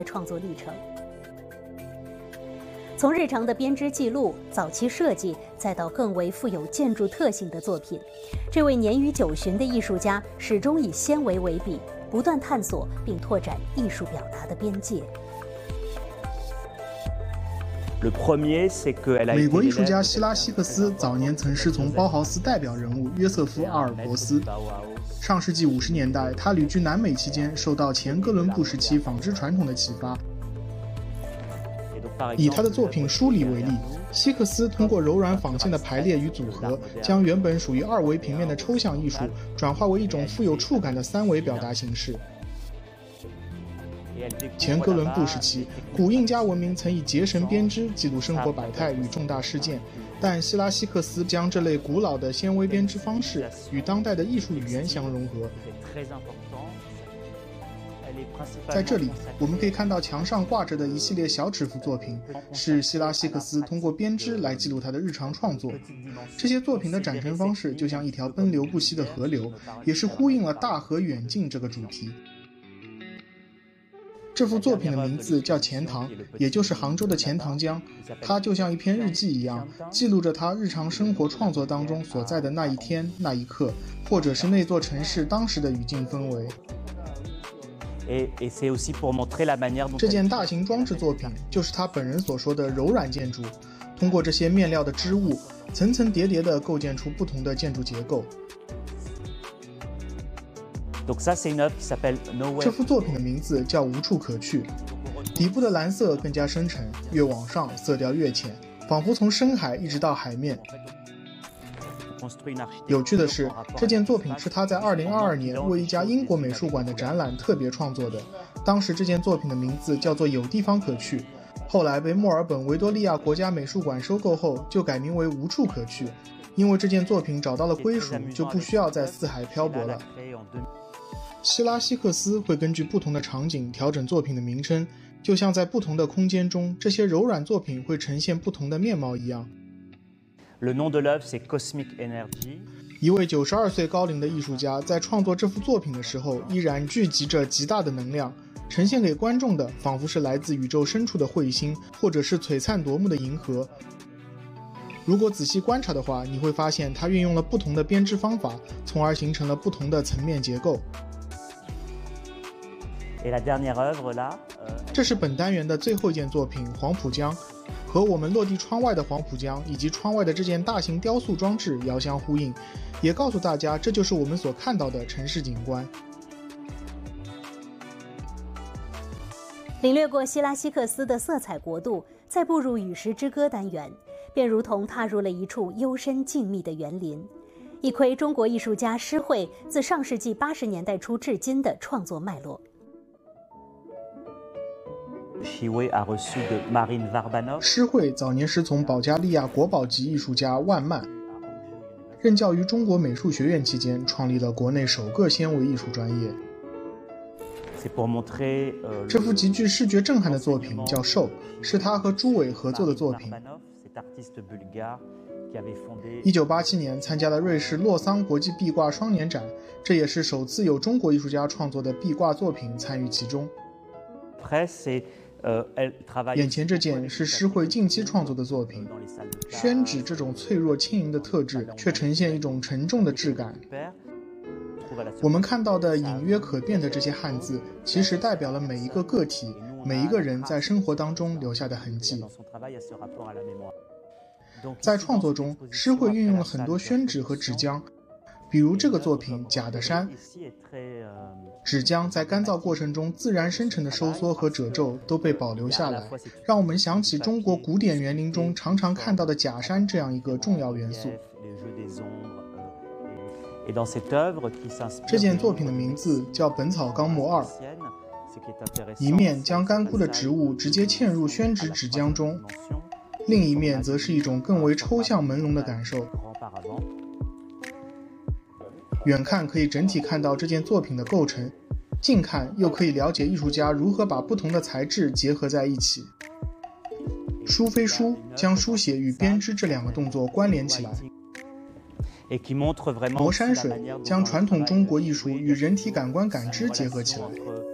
创作历程。从日常的编织记录、早期设计，再到更为富有建筑特性的作品，这位年逾90旬的艺术家始终以纤维为笔，不断探索并拓展艺术表达的边界。 美国艺术家希拉希克斯早年曾师从包豪斯代表人物约瑟夫·阿尔伯斯。上世纪50年代，他旅居南美期间，受到前哥伦布时期纺织传统的启发。以他的作品《梳理》为例，希克斯通过柔软纺线的排列与组合，将原本属于2维平面的抽象艺术转化为一种富有触感的3维表达形式。前哥伦布时期，古印加文明曾以结绳编织记录生活百态与重大事件，但希拉希克斯将这类古老的纤维编织方式与当代的艺术语言相融合。在这里，我们可以看到墙上挂着的一系列小尺幅作品，是希拉希克斯通过编织来记录他的日常创作。这些作品的展陈方式就像一条奔流不息的河流，也是呼应了大河远近这个主题。这幅作品的名字叫钱塘，也就是杭州的钱塘江。它就像一篇日记一样，记录着他日常生活创作当中所在的那一天、那一刻，或者是那座城市当时的语境氛围。这件大型装置作品就是他本人所说的柔软建筑，通过这些面料的织物，层层叠叠地构建出不同的建筑结构。这幅作品的名字叫无处可去，底部的蓝色更加深沉，越往上色调越浅，仿佛从深海一直到海面。有趣的是，这件作品是他在2022年为一家英国美术馆的展览特别创作的。当时这件作品的名字叫做有地方可去，后来被墨尔本维多利亚国家美术馆收购后，就改名为无处可去，因为这件作品找到了归属，就不需要在四海漂泊了。希拉希克斯会根据不同的场景调整作品的名称，就像在不同的空间中，这些柔软作品会呈现不同的面貌一样。一位92岁高龄的艺术家在创作这幅作品的时候，依然聚集着极大的能量，呈现给观众的仿佛是来自宇宙深处的彗星，或者是璀璨夺目的银河。如果仔细观察的话，你会发现他运用了不同的编织方法，从而形成了不同的层面结构。这是本单元的最后一件作品《黄浦江》，和我们落地窗外的黄浦江以及窗外的这件大型雕塑装置遥相呼应，也告诉大家这就是我们所看到的城市景观。 领略过希拉希克斯的色彩国度，再步入与时之歌单元，便如同踏入了一处幽深静谧的园林，一窥中国艺术家施惠自上世纪80年代初至今的创作脉络。 施惠早年师从保加利亚国宝级艺术家万曼，任教于中国美术学院期间，创立了国内首个纤维艺术专业。这幅极具视觉震撼的作品叫《兽》，是他和朱伟合作的作品。1987年参加了瑞士洛桑国际壁挂双年展，这也是首次有中国艺术家创作的壁挂作品参与其中。眼前这件是施惠近期创作的作品，宣纸这种脆弱轻盈的特质，却呈现一种沉重的质感。我们看到的隐约可辨的这些汉字，其实代表了每一个个体、每一个人在生活当中留下的痕迹。在创作中，施惠运用了很多宣纸和纸浆，比如这个作品《假的山》，纸浆在干燥过程中自然生成的收缩和褶皱都被保留下来，让我们想起中国古典园林中常常看到的假山这样一个重要元素。这件作品的名字叫《本草纲目2》，一面将干枯的植物直接嵌入宣纸纸浆中，另一面则是一种更为抽象朦胧的感受。远看可以整体看到这件作品的构成，近看又可以了解艺术家如何把不同的材质结合在一起。书非书，将书写与编织这两个动作关联起来。磨山水，将传统中国艺术与人体感官感知结合起来。